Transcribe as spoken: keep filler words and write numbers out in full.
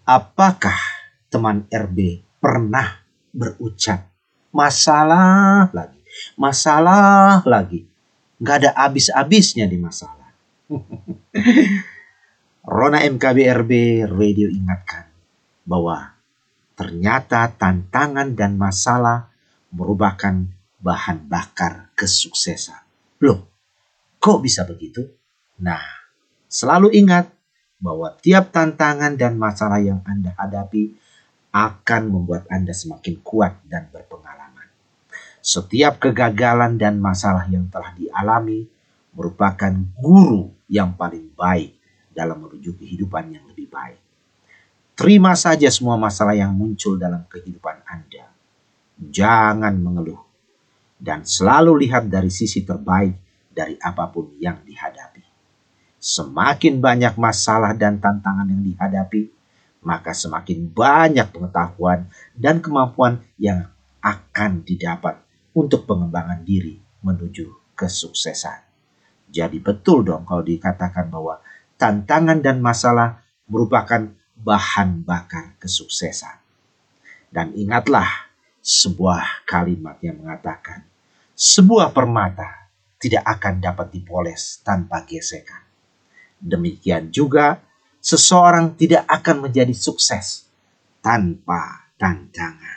Apakah teman R B pernah berucap, masalah lagi, masalah lagi. Nggak ada habis-habisnya di masalah. Rona M K B R B Radio ingatkan bahwa ternyata tantangan dan masalah merupakan bahan bakar kesuksesan. Loh, kok bisa begitu? Nah, selalu ingat bahwa tiap tantangan dan masalah yang Anda hadapi akan membuat Anda semakin kuat dan berpengalaman. Setiap kegagalan dan masalah yang telah dialami merupakan guru yang paling baik dalam menuju kehidupan yang lebih baik. Terima saja semua masalah yang muncul dalam kehidupan Anda. Jangan mengeluh dan selalu lihat dari sisi terbaik dari apapun yang dihadapi. Semakin banyak masalah dan tantangan yang dihadapi, maka semakin banyak pengetahuan dan kemampuan yang akan didapat untuk pengembangan diri menuju kesuksesan. Jadi betul dong kalau dikatakan bahwa tantangan dan masalah merupakan bahan bakar kesuksesan. Dan ingatlah sebuah kalimat yang mengatakan, sebuah permata tidak akan dapat dipoles tanpa gesekan. Demikian juga seseorang tidak akan menjadi sukses tanpa tantangan.